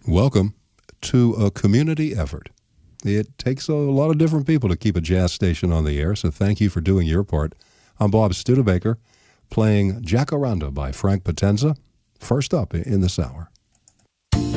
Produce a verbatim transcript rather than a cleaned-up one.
Welcome to a community effort. It takes a lot of different people to keep a jazz station on the air, so thank you for doing your part. I'm Bob Studebaker, playing Jacaranda by Frank Potenza, first up in this hour.